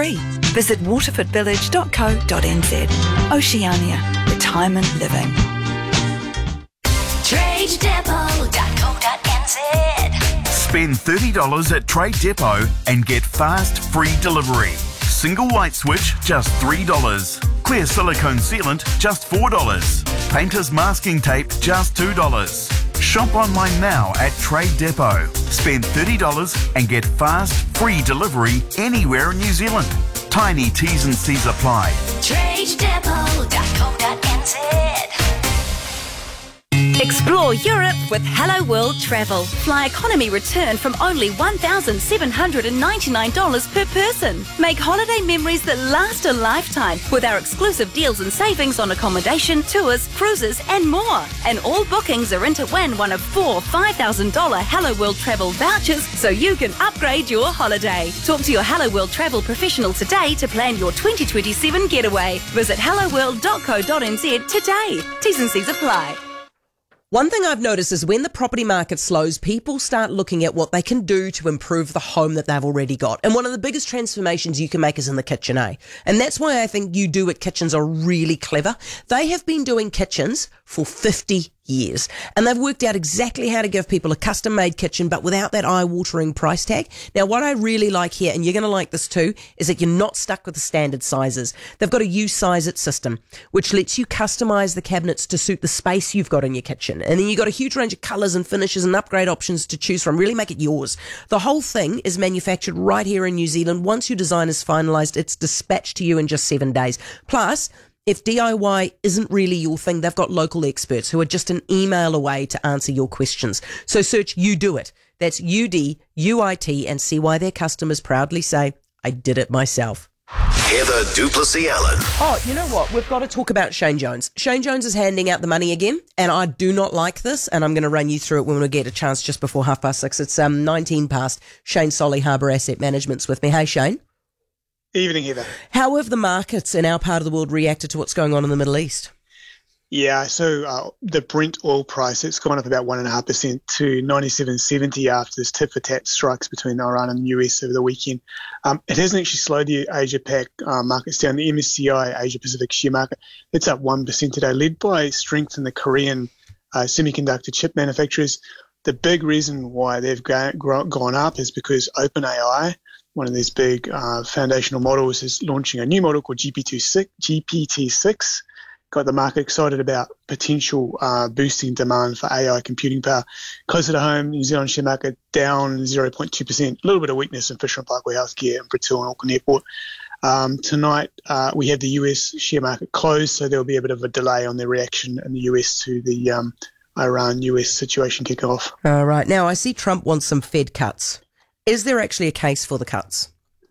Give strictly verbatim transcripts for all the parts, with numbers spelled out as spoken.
free. Visit waterford village dot co dot n z. Oceania. Retirement living. trade depot dot co dot n z. Spend thirty dollars at Trade Depot and get fast, free delivery. Single light switch, just three dollars. Clear silicone sealant, just four dollars. Painter's masking tape, just two dollars. Shop online now at Trade Depot. Spend thirty dollars and get fast, free delivery anywhere in New Zealand. Tiny T's and C's apply. trade depot dot co dot n z. Explore Europe with Hello World Travel. Fly economy return from only one thousand seven hundred ninety-nine dollars per person. Make holiday memories that last a lifetime with our exclusive deals and savings on accommodation, tours, cruises and more. And all bookings are in to win one of four five thousand dollars Hello World Travel vouchers so you can upgrade your holiday. Talk to your Hello World Travel professional today to plan your twenty twenty-seven getaway. Visit hello world dot co dot n z today. T's and C's apply. One thing I've noticed is when the property market slows, people start looking at what they can do to improve the home that they've already got. And one of the biggest transformations you can make is in the kitchen, eh? And that's why I think You Do It Kitchens are really clever. They have been doing kitchens for fifty years. And they've worked out exactly how to give people a custom-made kitchen, but without that eye-watering price tag. Now, what I really like here, and you're going to like this too, is that you're not stuck with the standard sizes. They've got a You-Size-It system, which lets you customize the cabinets to suit the space you've got in your kitchen. And then you've got a huge range of colors and finishes and upgrade options to choose from. Really make it yours. The whole thing is manufactured right here in New Zealand. Once your design is finalized, it's dispatched to you in just seven days. Plus, if D I Y isn't really your thing, they've got local experts who are just an email away to answer your questions. So search You Do It. That's U D U I T and see why their customers proudly say, I did it myself. Heather Duplessis Allen. Oh, you know what? We've got to talk about Shane Jones. Shane Jones is handing out the money again, and I do not like this, and I'm going to run you through it when we get a chance just before half past six. It's um nineteen past. Shane Solly, Harbour Asset Management's with me. Hey, Shane. Evening, Heather. How have the markets in our part of the world reacted to what's going on in the Middle East? Yeah, so uh, the Brent oil price, it's gone up about one point five percent to ninety-seven seventy after this tit-for-tat strikes between Iran and the U S over the weekend. Um, it hasn't actually slowed the Asia-Pac uh, markets down. The M S C I Asia-Pacific share market, it's up one percent today, led by strength in the Korean uh, semiconductor chip manufacturers. The big reason why they've gone, gone up is because OpenAI, one of these big uh, foundational models, is launching a new model called G P T six. Got the market excited about potential uh, boosting demand for A I computing power. Closer to home, New Zealand share market down zero point two percent. A little bit of weakness in Fisher and Paykel Healthcare and Brazil and Auckland Airport. Um, tonight, uh, we have the U S share market closed, so there'll be a bit of a delay on the reaction in the U S to the um, Iran-U S situation kick off. All right. Now, I see Trump wants some Fed cuts. Is there actually a case for the cuts?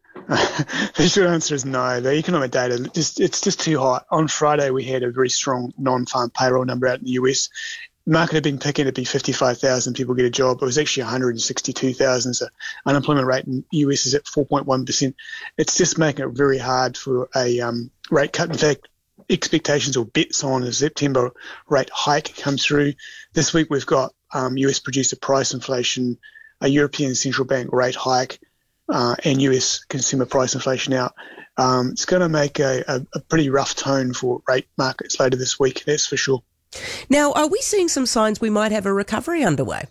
The short answer is no. The economic data, just it's just too hot. On Friday, we had a very strong non-farm payroll number out in the U S. The market had been picking to be fifty-five thousand people get a job. It was actually one hundred sixty-two thousand. So unemployment rate in the U S is at four point one percent. It's just making it very hard for a um, rate cut. In fact, expectations or bets on a September rate hike come through. This week we've got um, U S producer price inflation, a European Central Bank rate hike, uh, and U S consumer price inflation out. Um, it's going to make a, a, a pretty rough tone for rate markets later this week, that's for sure. Now, are we seeing some signs we might have a recovery underway?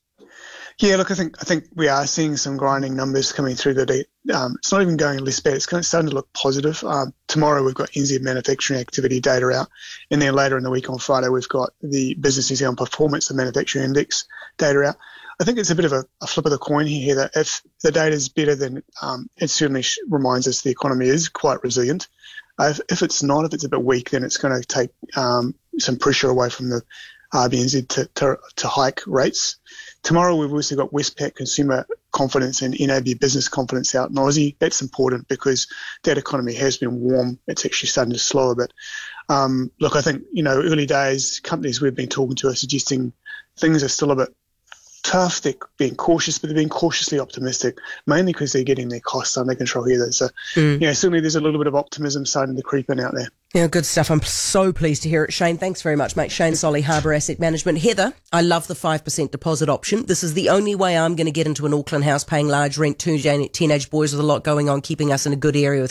Yeah, look, I think I think we are seeing some grinding numbers coming through that um, it's not even going less bad. It's kind of starting to look positive. Um, tomorrow we've got N Z manufacturing activity data out, and then later in the week on Friday we've got the Business New Zealand Performance and Manufacturing Index data out. I think it's a bit of a, a flip of the coin here that if the data is better, then um, it certainly reminds us the economy is quite resilient. Uh, if, if it's not, if it's a bit weak, then it's going to take um, some pressure away from the R B N Z to, to, to hike rates. Tomorrow we've also got Westpac consumer confidence and N A B business confidence out in Aussie. That's important because that economy has been warm. It's actually starting to slow a bit. Um, look, I think, you know, early days, companies we've been talking to are suggesting things are still a bit tough. They're being cautious, but they're being cautiously optimistic, mainly because they're getting their costs under control here. So, mm. yeah, certainly there's a little bit of optimism starting to creep in out there. Yeah, good stuff. I'm so pleased to hear it, Shane. Thanks very much, mate. Shane Solly, Harbour Asset Management. Heather, I love the five percent deposit option. This is the only way I'm going to get into an Auckland house paying large rent, two teenage boys with a lot going on, keeping us in a good area with